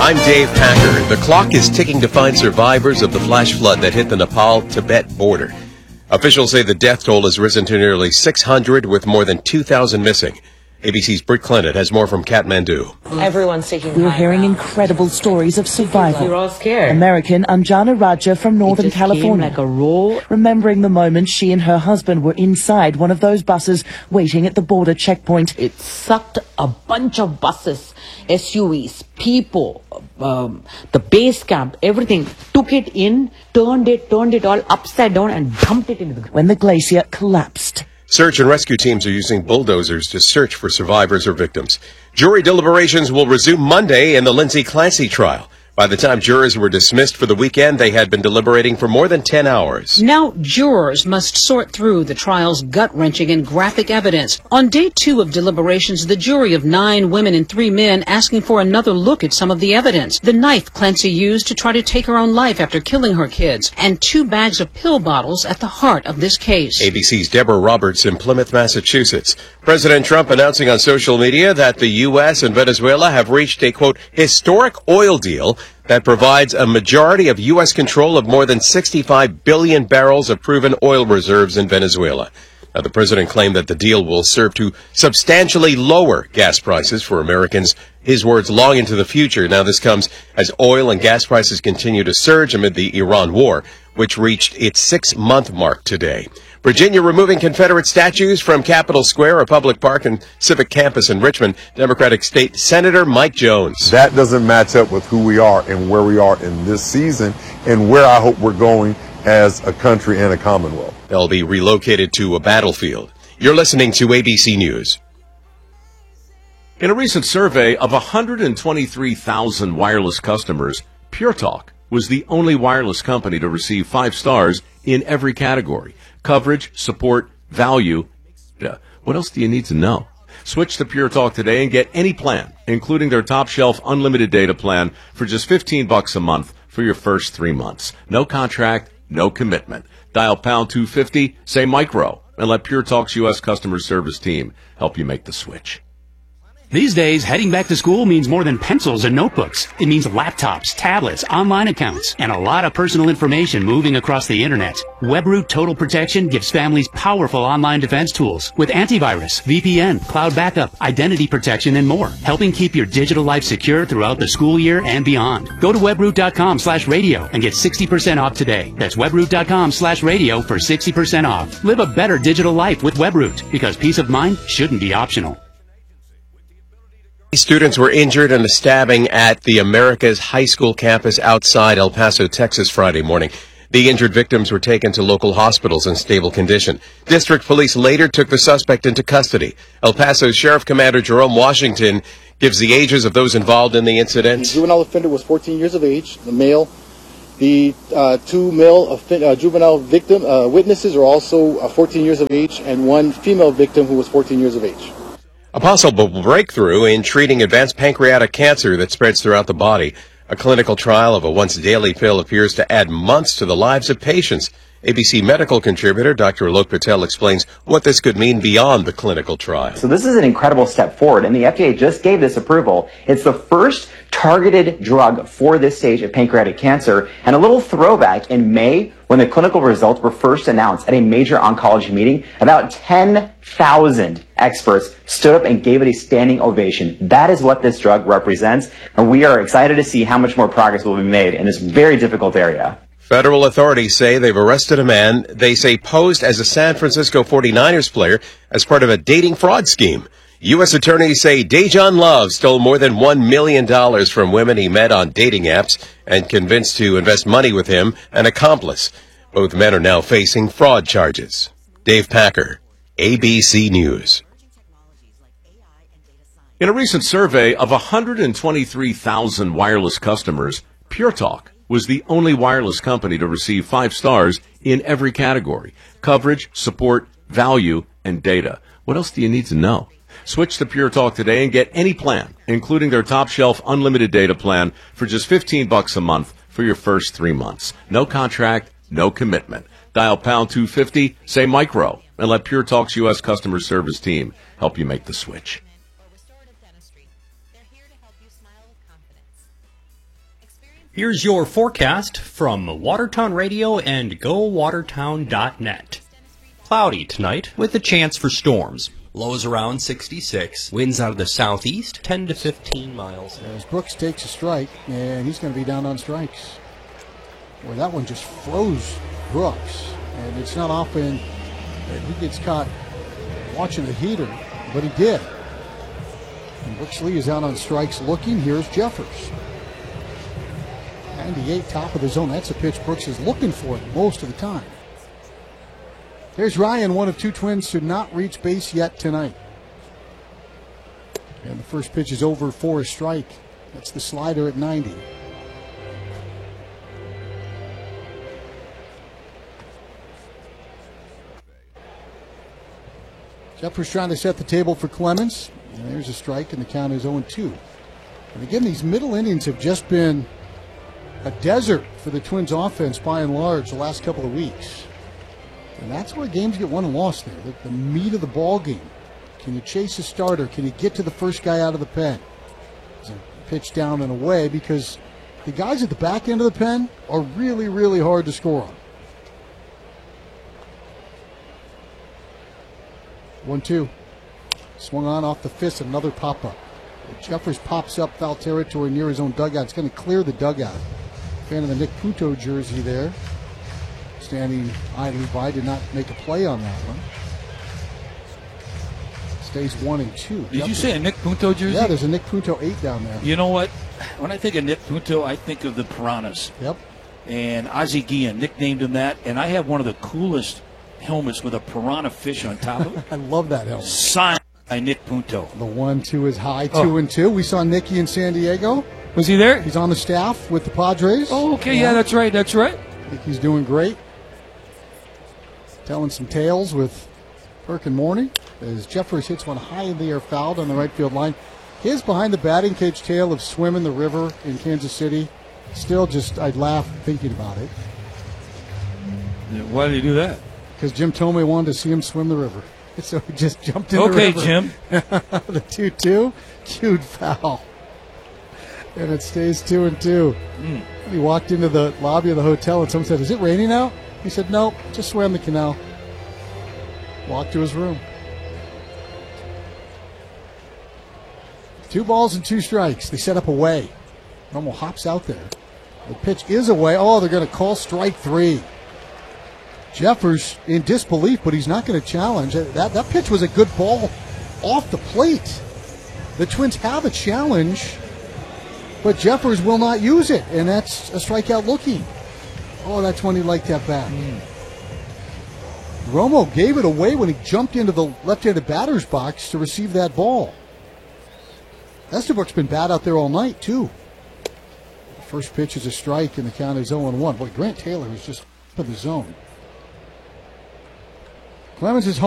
I'm Dave Packer. The clock is ticking to find survivors of the flash flood that hit the Nepal-Tibet border. Officials say the death toll has risen to nearly 600, with more than 2,000 missing. ABC's Britt Clinton has more from Kathmandu. Everyone's taking. We're hearing incredible stories of survival. You're all scared. American Anjana Raja from Northern California, like a roll. remembering the moment she and her husband were inside one of those buses waiting at the border checkpoint. It sucked a bunch of buses, SUVs, people, the base camp, everything. Took it in, turned it all upside down and dumped it into the ground. When the glacier collapsed. Search and rescue teams are using bulldozers to search for survivors or victims. Jury deliberations will resume Monday in the Lindsay Clancy trial. By the time jurors were dismissed for the weekend, they had been deliberating for more than 10 hours. Now jurors must sort through the trial's gut-wrenching and graphic evidence. On day 2 of deliberations, the jury of 9 women and 3 men asking for another look at some of the evidence. The knife Clancy used to try to take her own life after killing her kids, and 2 bags of pill bottles at the heart of this case. ABC's Deborah Roberts in Plymouth, Massachusetts. President Trump announcing on social media that the U.S. and Venezuela have reached a, quote, historic oil deal that provides a majority of U.S. control of more than 65 billion barrels of proven oil reserves in Venezuela. Now, the president claimed that the deal will serve to substantially lower gas prices for Americans, his words, long into the future. Now, this comes as oil and gas prices continue to surge amid the Iran war, which reached its 6-month mark today. Virginia removing Confederate statues from Capitol Square, a public park and civic campus in Richmond. Democratic State Senator Mike Jones. That doesn't match up with who we are and where we are in this season and where I hope we're going as a country and a commonwealth. They'll be relocated to a battlefield. You're listening to ABC News. In a recent survey of 123,000 wireless customers, Pure Talk was the only wireless company to receive 5 stars in every category: coverage, support, value. What else do you need to know? Switch to Pure Talk today and get any plan, including their top shelf unlimited data plan, for just $15 a month for your first 3 months. No contract, no commitment. Dial pound 250, say micro, and let Pure Talk's U.S. customer service team help you make the switch. These days, heading back to school means more than pencils and notebooks. It means laptops, tablets, online accounts, and a lot of personal information moving across the internet. WebRoot Total Protection gives families powerful online defense tools with antivirus, VPN, cloud backup, identity protection, and more, helping keep your digital life secure throughout the school year and beyond. Go to webroot.com/radio and get 60% off today. That's webroot.com/radio for 60% off. Live a better digital life with WebRoot, because peace of mind shouldn't be optional. Students were injured in a stabbing at the Americas High School campus outside El Paso, Texas, Friday morning. The injured victims were taken to local hospitals in stable condition. District police later took the suspect into custody. El Paso Sheriff Commander Jerome Washington gives the ages of those involved in the incident. The juvenile offender was 14 years of age, the male. The 2 male juvenile witnesses are also 14 years of age, and 1 female victim who was 14 years of age. A possible breakthrough in treating advanced pancreatic cancer that spreads throughout the body. A clinical trial of a once-daily pill appears to add months to the lives of patients. ABC medical contributor Dr. Alok Patel explains what this could mean beyond the clinical trial. So this is an incredible step forward, and the FDA just gave this approval. It's the first targeted drug for this stage of pancreatic cancer, and a little throwback: in May, when the clinical results were first announced at a major oncology meeting, about 10,000 experts stood up and gave it a standing ovation. That is what this drug represents, and we are excited to see how much more progress will be made in this very difficult area. Federal authorities say they've arrested a man they say posed as a San Francisco 49ers player as part of a dating fraud scheme. U.S. attorneys say Dejan Love stole more than $1 million from women he met on dating apps and convinced to invest money with him, an accomplice. Both men are now facing fraud charges. Dave Packer, ABC News. In a recent survey of 123,000 wireless customers, Pure Talk was the only wireless company to receive 5 stars in every category: coverage, support, value, and data. What else do you need to know? Switch to Pure Talk today and get any plan, including their top shelf unlimited data plan, for just $15 a month for your first 3 months. No contract, no commitment. Dial pound 250, say micro, and let Pure Talk's U.S. customer service team help you make the switch. Here's your forecast from Watertown Radio and GoWatertown.net. Cloudy tonight with a chance for storms. Lows around 66. Winds out of the southeast, 10 to 15 miles. As Brooks takes a strike, and he's going to be down on strikes. Boy, that one just froze Brooks. And it's not often that he gets caught watching the heater, but he did. And Brooks Lee is out on strikes looking. Here's Jeffers. 98, top of the zone. That's a pitch Brooks is looking for most of the time. There's Ryan, one of two Twins to not reach base yet tonight. And the first pitch is over for a strike. That's the slider at 90. Jeffers trying to set the table for Clemens. And there's a strike, and the count is 0-2. And again, these middle innings have just been a desert for the Twins offense by and large the last couple of weeks. And that's where games get won and lost there, the meat of the ball game. Can you chase a starter? Can you get to the first guy out of the pen? It's a pitch down and away because the guys at the back end of the pen are really, really hard to score on. 1-2. Swung on off the fist, another pop-up. Jeffers pops up foul territory near his own dugout. It's going to clear the dugout. Fan of the Nick Punto jersey there. Standing idly by, did not make a play on that one. Stays 1-2. Did you say a Nick Punto jersey? Yeah, there's a Nick Punto 8 down there. You know what? When I think of Nick Punto, I think of the Piranhas. Yep. And Ozzie Guillen nicknamed him that. And I have one of the coolest helmets with a piranha fish on top of it. I love that helmet. Signed by Nick Punto. The 1-2 is high, 2-2. We saw Nicky in San Diego. Was he there? He's on the staff with the Padres. Oh, okay, yeah, that's right. I think he's doing great. Telling some tales with Burke and Morney as Jeffers hits one high in the air, fouled on the right field line. His behind the batting cage tale of swimming the river in Kansas City. Still just, I'd laugh thinking about it. Why did he do that? Because Jim Tomei wanted to see him swim the river. So he just jumped in the river. Okay, Jim. The 2-2, cute foul. And it stays 2-2. He walked into the lobby of the hotel and someone said, "Is it raining out?" He said, "No, just swam the canal." Walked to his room. 2 balls and 2 strikes. They set up away. Romo hops out there. The pitch is away. Oh, they're going to call strike 3. Jeffers in disbelief, but he's not going to challenge. That pitch was a good ball off the plate. The Twins have a challenge, but Jeffers will not use it, and that's a strikeout looking. Oh, that's when he liked that bat. Romo gave it away when he jumped into the left-handed batter's box to receive that ball. Estabrook's been bad out there all night, too. The first pitch is a strike, and the count is 0-1. Boy, Grant Taylor is just up in the zone. Clemens is home.